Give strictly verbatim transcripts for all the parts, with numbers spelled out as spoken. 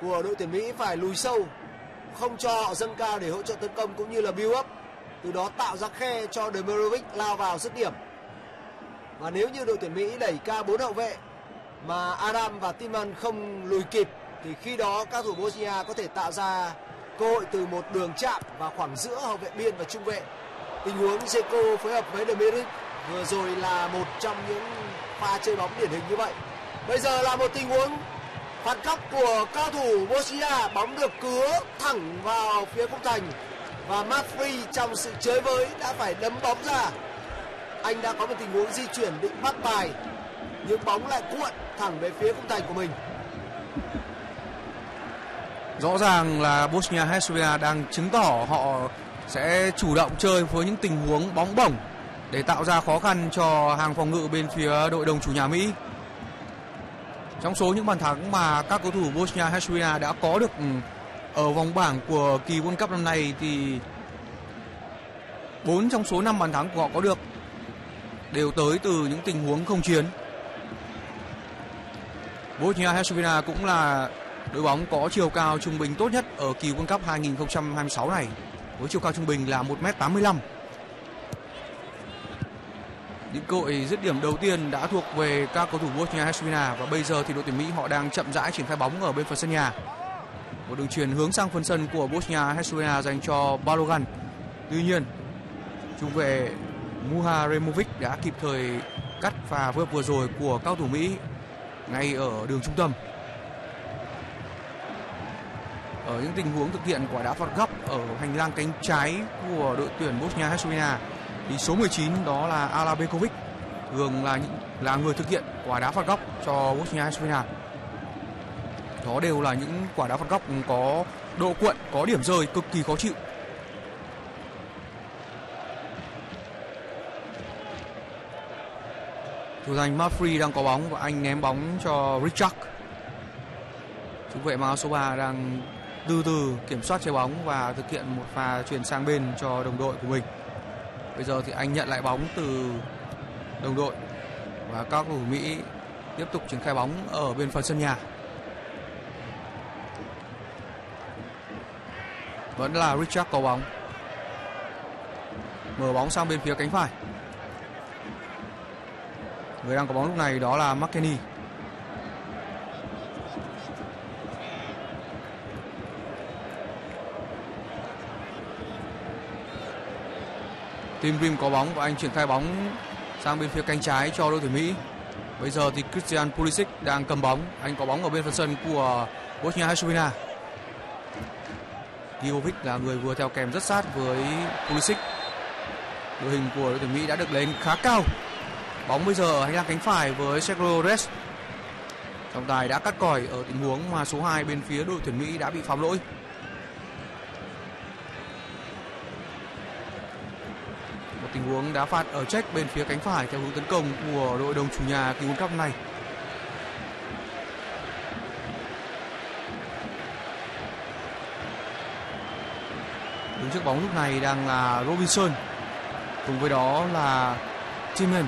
của đội tuyển Mỹ phải lùi sâu, không cho họ dâng cao để hỗ trợ tấn công cũng như là build up, từ đó tạo ra khe cho Demirovic lao vào dứt điểm. Và nếu như đội tuyển Mỹ đẩy cao bốn hậu vệ mà Adam và Tillman không lùi kịp thì khi đó các thủ Bosnia có thể tạo ra cơ hội từ một đường chạm vào khoảng giữa hậu vệ biên và trung vệ. Tình huống Dzeko phối hợp với Demirovic vừa rồi là một trong những pha chơi bóng điển hình như vậy. Bây giờ là một tình huống phạt góc của cao thủ Bosnia, bóng được cứa thẳng vào phía khung thành và Mafri trong sự chới với đã phải đấm bóng ra. Anh đã có một tình huống di chuyển định bắt bài nhưng bóng lại cuộn thẳng về phía khung thành của mình. Rõ ràng là Bosnia-Herzegovina đang chứng tỏ họ sẽ chủ động chơi với những tình huống bóng bổng để tạo ra khó khăn cho hàng phòng ngự bên phía đội đồng chủ nhà Mỹ. Trong số những bàn thắng mà các cầu thủ Bosnia-Herzegovina đã có được ở vòng bảng của kỳ World Cup năm nay thì bốn trong số năm bàn thắng của họ có được đều tới từ những tình huống không chiến. Bosnia-Herzegovina cũng là đội bóng có chiều cao trung bình tốt nhất ở kỳ World Cup hai không hai sáu này, với chiều cao trung bình là một mét tám mươi lăm. Những cơ hội dứt điểm đầu tiên đã thuộc về các cầu thủ Bosnia-Herzegovina và bây giờ thì đội tuyển Mỹ họ đang chậm rãi triển khai bóng ở bên phần sân nhà. Một đường chuyền hướng sang phần sân của Bosnia-Herzegovina dành cho Balogan. Tuy nhiên, trung vệ Muharemovic đã kịp thời cắt pha phối hợp vừa rồi của cao thủ Mỹ ngay ở đường trung tâm. Ở những tình huống thực hiện quả đá phạt góc ở hành lang cánh trái của đội tuyển Bosnia-Herzegovina thì số mười chín đó là Alabekovic thường là là người thực hiện quả đá phạt góc cho Bosnia-Herzegovina. Đó đều là những quả đá phạt góc có độ cuộn, có điểm rơi cực kỳ khó chịu. Thủ thành Mafri đang có bóng và anh ném bóng cho Richard. Trung vệ mang áo số ba đang từ từ kiểm soát trái bóng và thực hiện một pha chuyền sang bên cho đồng đội của mình. Bây giờ thì anh nhận lại bóng từ đồng đội và các cầu thủ Mỹ tiếp tục triển khai bóng ở bên phần sân nhà. Vẫn là Richard có bóng, mở bóng sang bên phía cánh phải. Người đang có bóng lúc này đó là McKennie. Tim Rim có bóng và anh triển khai bóng sang bên phía cánh trái cho đội tuyển Mỹ. Bây giờ thì Christian Pulisic đang cầm bóng, anh có bóng ở bên phần sân của Bosnia-Herzegovina. Gijovic là người vừa theo kèm rất sát với Pulisic. Đội hình của đội tuyển Mỹ đã được lên khá cao. Bóng bây giờ ở hành lang cánh phải với Sergio Reyes. Trọng tài đã cắt còi ở tình huống mà số hai bên phía đội tuyển Mỹ đã bị phạm lỗi. Một tình huống đá phạt ở check bên phía cánh phải theo hướng tấn công của đội đồng chủ nhà kỳ World Cup này. Đứng trước bóng lúc này đang là Robinson, cùng với đó là Tillman.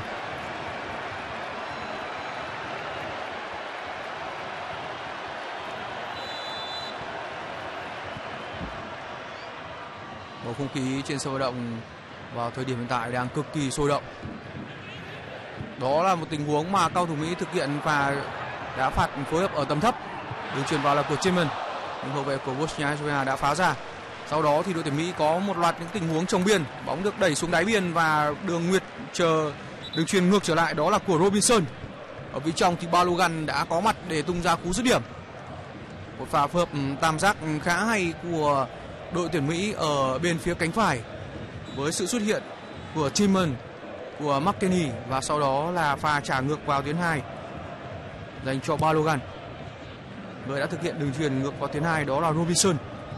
Bầu không khí trên sân vận động vào thời điểm hiện tại đang cực kỳ sôi động. Đó là một tình huống mà cao thủ Mỹ thực hiện và đã phạt phối hợp ở tầm thấp. Đường chuyền vào là của Tillman, nhưng hậu vệ của Bosnia-Herzegovina đã phá ra. Sau đó thì đội tuyển Mỹ có một loạt những tình huống trồng biên, bóng được đẩy xuống đáy biên và đường nguyệt chờ đường chuyền ngược trở lại đó là của Robinson. Ở phía trong thì Balogan đã có mặt để tung ra cú dứt điểm. Một pha phối hợp tam giác khá hay của đội tuyển Mỹ ở bên phía cánh phải với sự xuất hiện của Tillman, của McKennie và sau đó là pha trả ngược vào tuyến hai dành cho Balogan. Người đã thực hiện đường chuyền ngược vào tuyến hai đó là Robinson.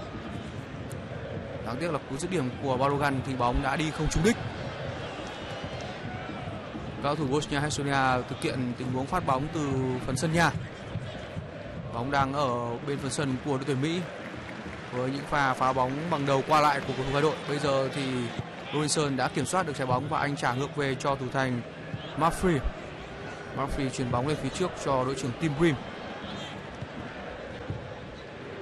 Đáng tiếc là cú dứt điểm của Balogan thì bóng đã đi không trúng đích. Cao thủ Bosnia-Herzegovina thực hiện tình huống phát bóng từ phần sân nhà. Bóng đang ở bên phần sân của đội tuyển Mỹ với những pha phá bóng bằng đầu qua lại của cầu thủ hai đội. Bây giờ thì Robinson đã kiểm soát được trái bóng và anh trả ngược về cho thủ thành Mafri. Mafri chuyền bóng lên phía trước cho đội trưởng Tim Brim.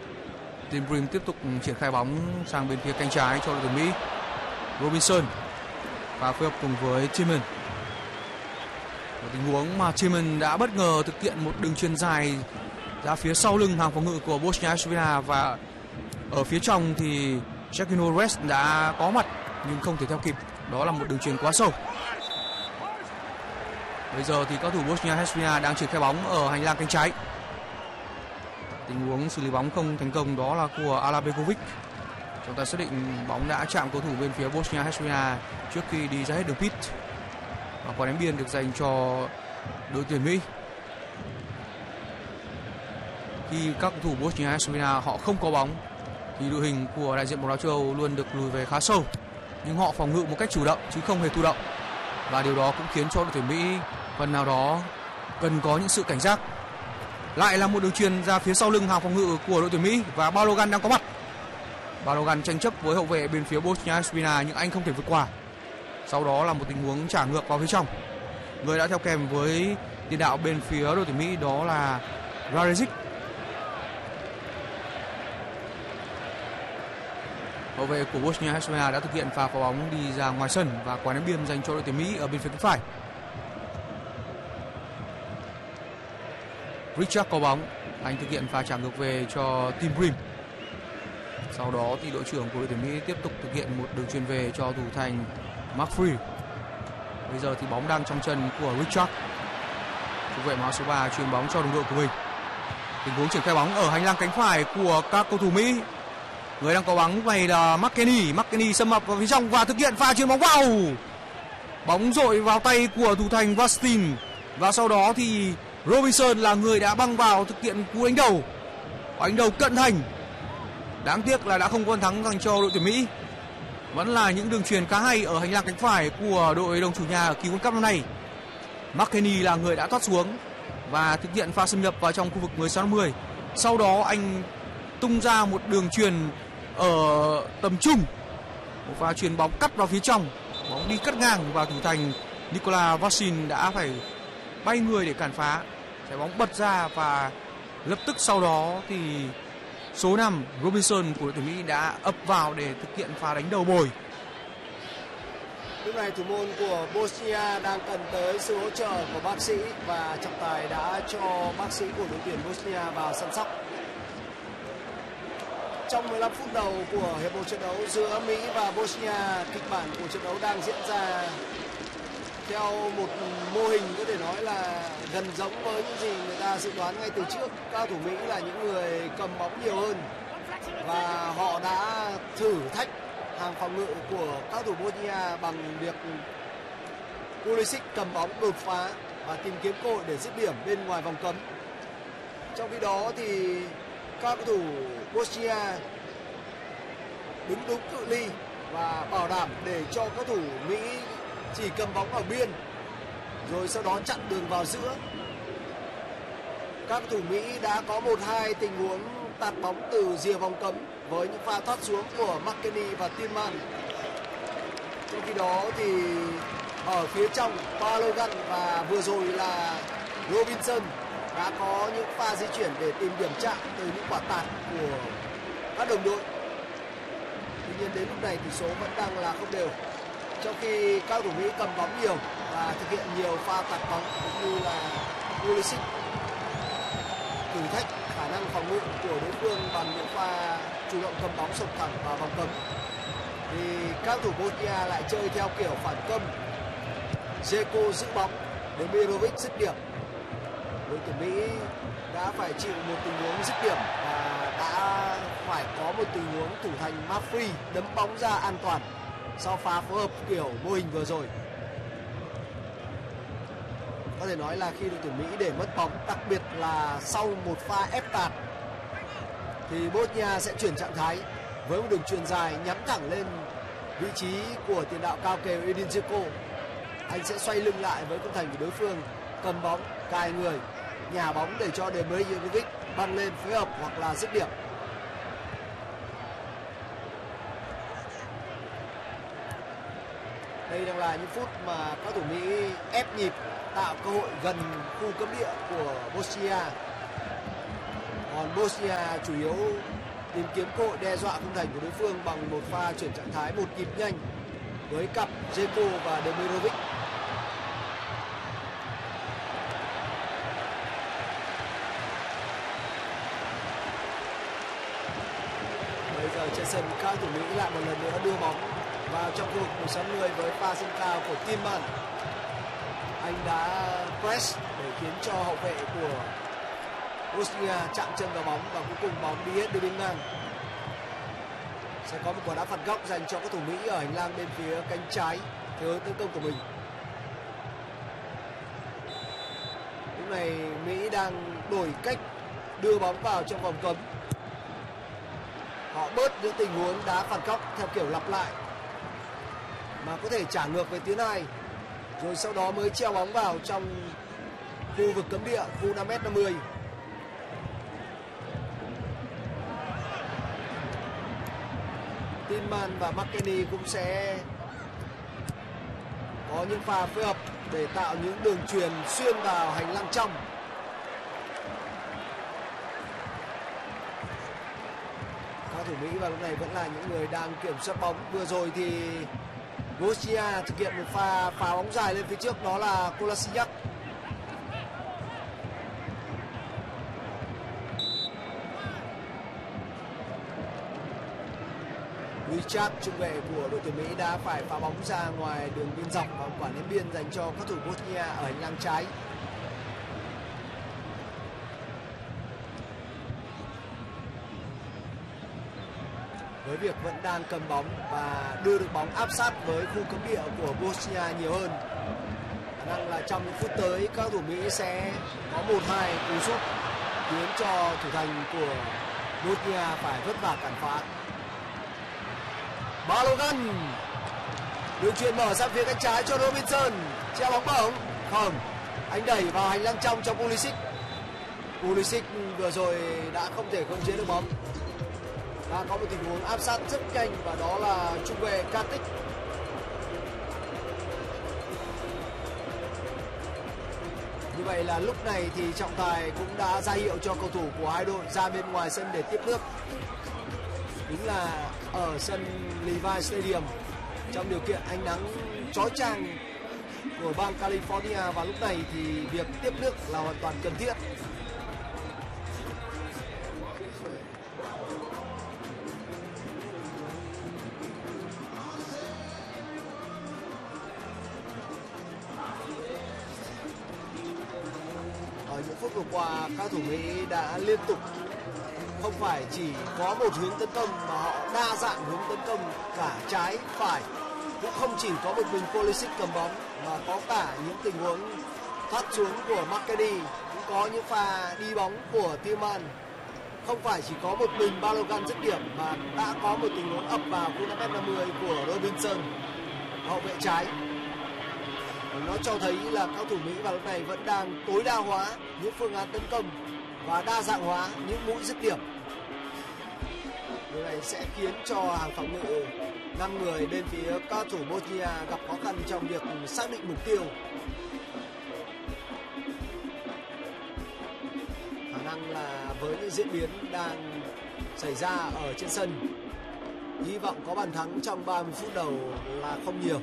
Tim Brim tiếp tục triển khai bóng sang bên phía cánh trái cho đội tuyển Mỹ. Robinson và phối hợp cùng với Tillman. Một tình huống mà Tillman đã bất ngờ thực hiện một đường chuyền dài ra phía sau lưng hàng phòng ngự của Bosnia-Herzegovina, và ở phía trong thì Jacquinho Rest đã có mặt nhưng không thể theo kịp. Đó là một đường chuyền quá sâu. Bây giờ thì cầu thủ Bosnia-Herzegovina đang triển khai bóng ở hành lang cánh trái. Tình huống xử lý bóng không thành công đó là của Alabegovic. Chúng ta xác định bóng đã chạm cầu thủ bên phía Bosnia-Herzegovina trước khi đi ra hết đường pit. Và quả đánh biên được dành cho đội tuyển Mỹ. Khi các cầu thủ Bosnia-Herzegovina họ không có bóng thì đội hình của đại diện bóng đá châu Âu luôn được lùi về khá sâu, nhưng họ phòng ngự một cách chủ động chứ không hề thụ động, và điều đó cũng khiến cho đội tuyển Mỹ phần nào đó cần có những sự cảnh giác. Lại là một đường chuyền ra phía sau lưng hàng phòng ngự của đội tuyển Mỹ và Balogan đang có mặt. Balogan tranh chấp với hậu vệ bên phía Bosnia-Herzegovina nhưng anh không thể vượt qua. Sau đó là một tình huống trả ngược vào phía trong. Người đã theo kèm với tiền đạo bên phía đội tuyển Mỹ đó là Radezic. Hậu vệ của Bosnia-Herzegovina đã thực hiện pha phá bóng đi ra ngoài sân và quả đánh biên dành cho đội tuyển Mỹ ở bên phía cánh phải. Richard có bóng, anh thực hiện pha trả ngược về cho Tim Brim. Sau đó thì đội trưởng của đội tuyển Mỹ tiếp tục thực hiện một đường chuyền về cho thủ thành McFree. Bây giờ thì bóng đang trong chân của Richard. Thủ vệ áo số ba chuyền bóng cho đồng đội của mình. Tình huống triển khai bóng ở hành lang cánh phải của các cầu thủ Mỹ. Người đang có bóng lúc này là McKennie. McKennie xâm nhập vào phía trong và thực hiện pha chuyền bóng vào. Bóng dội vào tay của thủ thành Vastin. Và sau đó thì Robinson là người đã băng vào thực hiện cú đánh đầu. Đánh đầu cận thành. Đáng tiếc là đã không có bàn thắng dành cho đội tuyển Mỹ. Vẫn là những đường chuyền khá hay ở hành lang cánh phải của đội đồng chủ nhà ở kỳ World Cup năm nay. McKennie là người đã thoát xuống và thực hiện pha xâm nhập vào trong khu vực mười sáu mười. Sau đó anh tung ra một đường chuyền ở tầm trung. Một pha chuyền bóng cắt vào phía trong. Bóng đi cắt ngang và thủ thành Nikola Vasin đã phải bay người để cản phá. Trái bóng bật ra và lập tức sau đó thì số năm Robinson của đội tuyển Mỹ đã ập vào để thực hiện pha đánh đầu bồi. Lúc này thủ môn của Bosnia đang cần tới sự hỗ trợ của bác sĩ và trọng tài đã cho bác sĩ của đội tuyển Bosnia vào săn sóc. Trong mười lăm phút đầu của hiệp một trận đấu giữa Mỹ và Bosnia, kịch bản của trận đấu đang diễn ra theo một mô hình có thể nói là gần giống với những gì người ta dự đoán ngay từ trước. Cao thủ Mỹ là những người cầm bóng nhiều hơn và họ đã thử thách hàng phòng ngự của các thủ Bosnia bằng việc Pulisic cầm bóng đột phá và tìm kiếm cơ hội để dứt điểm bên ngoài vòng cấm. Trong khi đó thì các cầu thủ Bosnia đứng đúng cự ly và bảo đảm để cho các thủ Mỹ chỉ cầm bóng ở biên rồi sau đó chặn đường vào giữa. Các thủ Mỹ đã có một hai tình huống tạt bóng từ rìa vòng cấm với những pha thoát xuống của McKennie và Tillman. Trong khi đó thì ở phía trong Balogan và vừa rồi là Robinson đã có những pha di chuyển để tìm điểm chạm từ những quả tạt của các đồng đội. Tuy nhiên đến lúc này tỷ số vẫn đang là không đều. Trong khi các thủ Mỹ cầm bóng nhiều và thực hiện nhiều pha tạt bóng cũng như là Pulisic thử thách khả năng phòng ngự của đối phương bằng những pha chủ động cầm bóng sộc thẳng vào vòng cấm, thì các thủ Bosnia lại chơi theo kiểu phản công. Dzeko giữ bóng, Demirovic dứt điểm. Đội tuyển Mỹ đã phải chịu một tình huống dứt điểm và đã phải có một tình huống thủ thành McFree đấm bóng ra an toàn sau pha phối hợp kiểu mô hình vừa rồi. Có thể nói là khi đội tuyển Mỹ để mất bóng, đặc biệt là sau một pha ép tạt, thì Bosnia sẽ chuyển trạng thái với một đường chuyền dài nhắm thẳng lên vị trí của tiền đạo cao kèo Edin Dzeko. Anh sẽ xoay lưng lại với khung thành của đối phương, cầm bóng, cài người, nhả bóng để cho Demirovic băng lên phối hợp hoặc là dứt điểm. Đây đang là những phút mà các thủ Mỹ ép nhịp, tạo cơ hội gần khu cấm địa của Bosnia. Còn Bosnia chủ yếu tìm kiếm cơ hội đe dọa khung thành của đối phương bằng một pha chuyển trạng thái một nhịp nhanh với cặp Dzeko và Demirovic. Bây giờ trên sân các thủ Mỹ lại một lần nữa đưa bóng vào trong khu vực mười sáu người với pha sân cao của Tillman. Anh đã press để khiến cho hậu vệ của Bosnia chạm chân vào bóng và cuối cùng bóng đi hết đường biên ngang. Sẽ có một quả đá phạt góc dành cho các thủ Mỹ ở hành lang bên phía cánh trái theo hướng tấn công của mình. Lúc này Mỹ đang đổi cách đưa bóng vào trong vòng cấm. Họ bớt những tình huống đá phạt góc theo kiểu lặp lại mà có thể trả ngược về tuyến hai, rồi sau đó mới treo bóng vào trong khu vực cấm địa, khu năm mét năm mươi. Tillman và McKennie cũng sẽ có những pha phối hợp để tạo những đường chuyền xuyên vào hành lang trong. Các thủ Mỹ vào lúc này vẫn là những người đang kiểm soát bóng. Vừa rồi thì Bosnia thực hiện một pha phá bóng dài lên phía trước, đó là Kolasinac. Richard, trung vệ của đội tuyển Mỹ, đã phải phá bóng ra ngoài đường biên dọc và quả ném biên dành cho các thủ Bosnia ở hành lang trái. Với việc vẫn đang cầm bóng và đưa được bóng áp sát với khu cấm địa của Bosnia nhiều hơn, khả năng là trong những phút tới các thủ Mỹ sẽ có một hai cú sút khiến cho thủ thành của Bosnia phải vất vả cản phá. Balogun, đường chuyền mở sang phía cánh trái cho Robinson, treo bóng bổng không, anh đẩy vào hành lang trong cho Pulisic. Pulisic vừa rồi đã không thể khống chế được bóng. Đã có một tình huống áp sát rất nhanh và đó là trung vệ Katic. Như vậy là lúc này thì trọng tài cũng đã ra hiệu cho cầu thủ của hai đội ra bên ngoài sân để tiếp nước. Đúng là ở sân Levi Stadium, trong điều kiện ánh nắng chói chang của bang California và lúc này thì việc tiếp nước là hoàn toàn cần thiết. Ở những phút vừa qua, các thủ Mỹ đã liên tục không phải chỉ có một hướng tấn công mà họ đa dạng hướng tấn công cả trái phải. Cũng không chỉ có một mình Pulisic cầm bóng mà có cả những tình huống thoát xuống của McKennie, cũng có những pha đi bóng của Tillman. Không phải chỉ có một mình Balogun dứt điểm mà đã có một tình huống ập vào khu năm mét năm mươi của Robinson, hậu vệ trái. Nó cho thấy là các thủ Mỹ vào lúc này vẫn đang tối đa hóa những phương án tấn công và đa dạng hóa những mũi dứt điểm. Điều này sẽ khiến cho hàng phòng ngự năm người bên phía các thủ Bosnia gặp khó khăn trong việc xác định mục tiêu. Khả năng là với những diễn biến đang xảy ra ở trên sân, hy vọng có bàn thắng trong ba mươi phút đầu là không nhiều.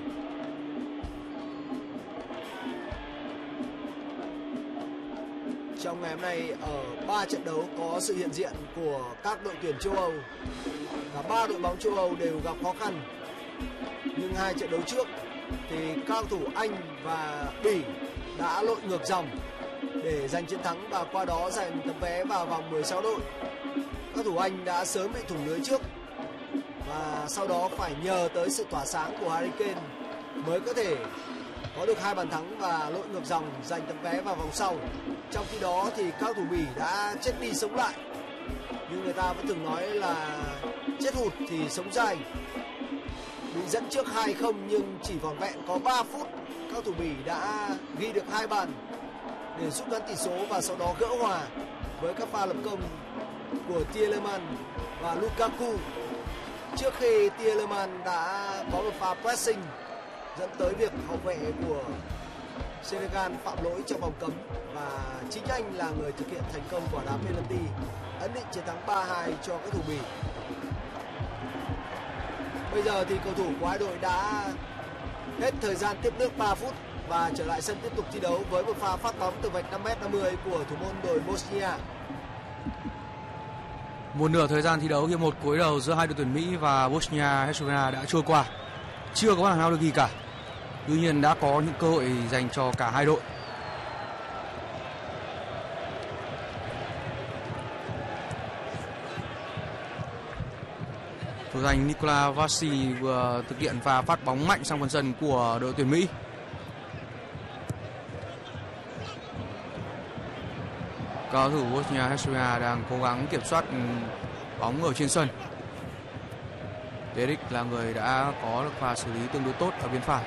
Trong ngày hôm nay ở ba trận đấu có sự hiện diện của các đội tuyển châu Âu. Cả ba đội bóng châu Âu đều gặp khó khăn. Nhưng hai trận đấu trước thì các thủ Anh và Bỉ đã lội ngược dòng để giành chiến thắng và qua đó giành tấm vé vào vòng mười sáu đội. Các thủ Anh đã sớm bị thủng lưới trước và sau đó phải nhờ tới sự tỏa sáng của Harry Kane mới có thể có được hai bàn thắng và lội ngược dòng giành tấm vé vào vòng sau. Trong khi đó thì các thủ Bỉ đã chết đi sống lại. Nhưng người ta vẫn thường nói là chết hụt thì sống dai. Bị dẫn trước hai không nhưng chỉ vỏn vẹn có ba phút, các thủ Bỉ đã ghi được hai bàn để rút ngắn tỷ số và sau đó gỡ hòa với các pha lập công của Tielemans và Lukaku. Trước khi Tielemans đã có một pha pressing dẫn tới việc hậu vệ của Senegal phạm lỗi trong vòng cấm và chính anh là người thực hiện thành công quả đá penalty. ấn định chiến thắng ba hai cho các thủ Bỉ. Bây giờ thì cầu thủ của hai đội đã hết thời gian tiếp nước ba phút và trở lại sân tiếp tục thi đấu với một pha phát bóng từ vạch năm mét năm mươi của thủ môn đội Bosnia. Một nửa thời gian thi đấu hiệp một cuối đầu giữa hai đội tuyển Mỹ và Bosnia-Herzegovina đã trôi qua. Chưa có bàn nào được ghi cả. Tuy nhiên đã có những cơ hội dành cho cả hai đội. Thủ thành Nikola Vasi vừa thực hiện pha phát bóng mạnh sang phần sân của đội tuyển Mỹ. Cầu thủ Bosnia-Herzegovina đang cố gắng kiểm soát bóng ở trên sân. Dedic là người đã có được pha xử lý tương đối tốt ở bên phải.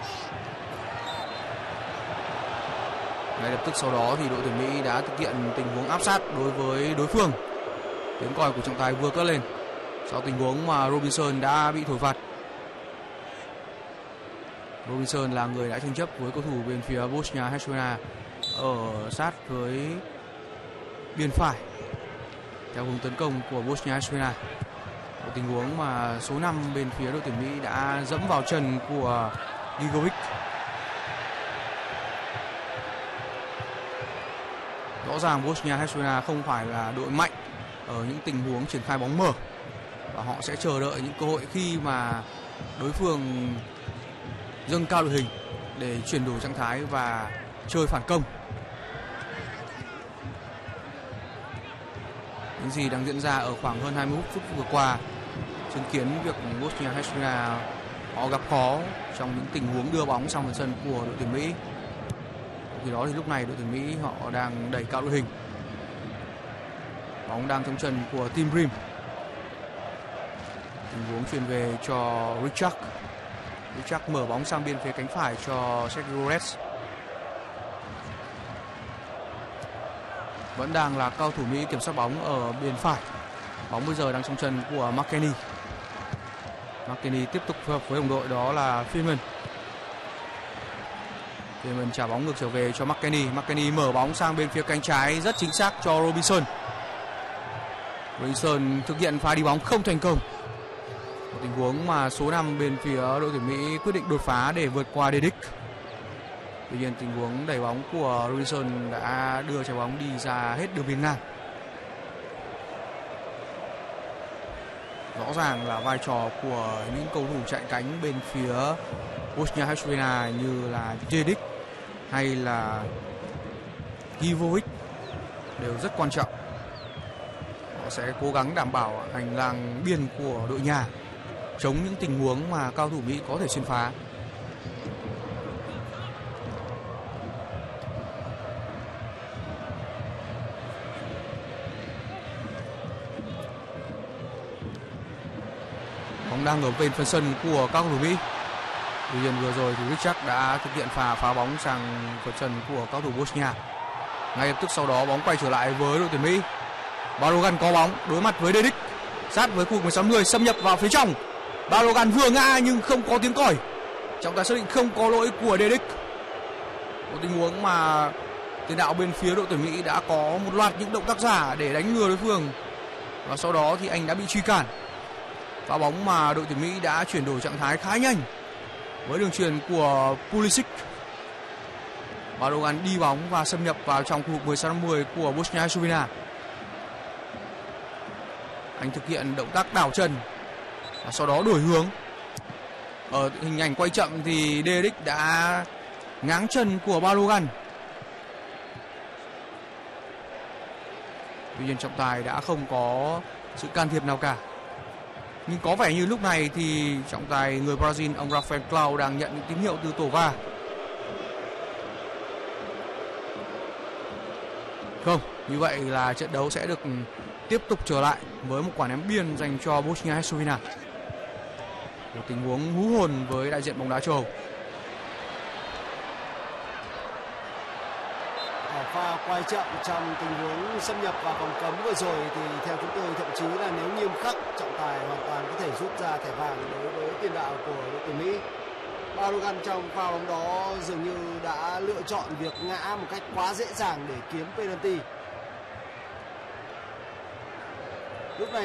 Ngay lập tức sau đó thì đội tuyển Mỹ đã thực hiện tình huống áp sát đối với đối phương. Tiếng còi của trọng tài vừa cất lên sau tình huống mà Robinson đã bị thổi phạt. Robinson là người đã tranh chấp với cầu thủ bên phía Bosnia-Herzegovina ở sát với biên phải theo hướng tấn công của Bosnia-Herzegovina. Một tình huống mà số năm bên phía đội tuyển Mỹ đã dẫm vào chân của Gigovic. Rõ ràng Bosnia-Herzegovina không phải là đội mạnh ở những tình huống triển khai bóng mở và họ sẽ chờ đợi những cơ hội khi mà đối phương dâng cao đội hình để chuyển đổi trạng thái và chơi phản công. Những gì đang diễn ra ở khoảng hơn hai mươi phút vừa qua chứng kiến việc Bosnia-Herzegovina họ gặp khó trong những tình huống đưa bóng sang phần sân của đội tuyển Mỹ. Thì đó thì lúc này đội tuyển Mỹ họ đang đẩy cao đội hình. Bóng đang trong chân của Tim Ream. Tình huống chuyền về cho Richard. Richard mở bóng sang bên phía cánh phải cho Sergio Rez. Vẫn đang là cao thủ Mỹ kiểm soát bóng ở bên phải. Bóng bây giờ đang trong chân của McKennie. McKennie tiếp tục phối hợp với đồng đội đó là Freeman. Freeman trả bóng ngược trở về cho McKennie. McKennie mở bóng sang bên phía cánh trái rất chính xác cho Robinson. Robinson thực hiện pha đi bóng không thành công. Một tình huống mà số năm bên phía đội tuyển Mỹ quyết định đột phá để vượt qua Dedic. Tuy nhiên tình huống đẩy bóng của Robinson đã đưa trái bóng đi ra hết đường biên ngang. Rõ ràng là vai trò của những cầu thủ chạy cánh bên phía Bosnia-Herzegovina như là Dedic hay là Givovic đều rất quan trọng. Họ sẽ cố gắng đảm bảo hành lang biên của đội nhà, chống những tình huống mà cao thủ Mỹ có thể xuyên phá. Bóng đang ở bên phần sân của các cầu thủ Mỹ. Tuy nhiên vừa rồi thì Richard đã thực hiện pha phá bóng sang phần sân của các cầu thủ Bosnia. Ngay lập tức sau đó bóng quay trở lại với đội tuyển Mỹ. Balogan có bóng đối mặt với Dedic, sát với khu vực mười sáu người, xâm nhập vào phía trong. Balogan vừa ngã nhưng không có tiếng còi. Trọng tài xác định không có lỗi của Dedic. Một tình huống mà tiền đạo bên phía đội tuyển Mỹ đã có một loạt những động tác giả để đánh lừa đối phương và sau đó thì anh đã bị truy cản. Pha bóng mà đội tuyển Mỹ đã chuyển đổi trạng thái khá nhanh với đường chuyền của Pulisic. Balogan đi bóng và xâm nhập vào trong khu vực mười sáu mười của Bosnia-Herzegovina. Anh thực hiện động tác đảo chân và sau đó đổi hướng. Ở hình ảnh quay chậm thì Dedic đã ngáng chân của Balogan. Tuy nhiên trọng tài đã không có sự can thiệp nào cả. Nhưng có vẻ như lúc này thì trọng tài người Brazil ông Rafael Clau đang nhận những tín hiệu từ tổ va. Không, như vậy là trận đấu sẽ được tiếp tục trở lại với một quả ném biên dành cho Bosnia-Herzegovina. Một tình huống hú hồn với đại diện bóng đá châu Âu. Ở pha quay chậm trong tình huống xâm nhập vào vòng cấm vừa rồi thì theo chúng tôi thậm chí là nếu nghiêm khắc, trọng tài hoàn toàn có thể rút ra thẻ vàng đối với tiền đạo của đội tuyển Mỹ. Balogan trong pha bóng đó dường như đã lựa chọn việc ngã một cách quá dễ dàng để kiếm penalty. Lúc này